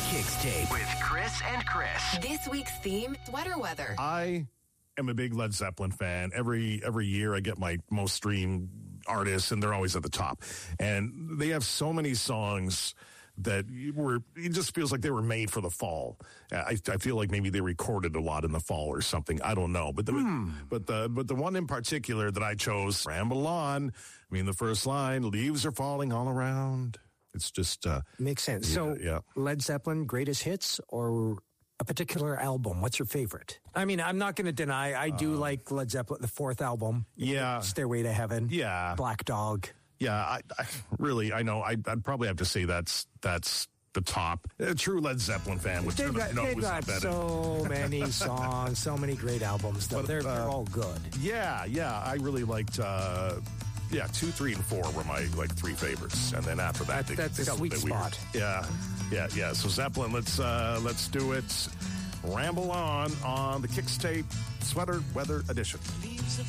Kicks Tape with Chris and Chris. This week's theme, sweater weather. I am a big Led Zeppelin fan. Every year I get my most streamed artists, and they're always at the top. And they have so many songs that it just feels like they were made for the fall. I feel like maybe they recorded a lot in the fall or something. I don't know. But the one in particular that I chose, Ramble On. I mean, the first line, leaves are falling all around. It's just makes sense. Led Zeppelin, greatest hits or a particular album? What's your favorite? I mean, I'm not going to deny I do like Led Zeppelin, the fourth album. Yeah, Stairway to Heaven. Yeah, Black Dog. Yeah, I know. I'd probably have to say that's the top. A true Led Zeppelin fan would they've got so many songs, so many great albums. Though. They're all good. Yeah. I really liked. 2, 3, and 4 were my three favorites, and then after that, that's a sweet spot. Weird. Yeah. So Zeppelin, let's do it. Ramble on the Kicks Tape Sweater Weather Edition. Leaves are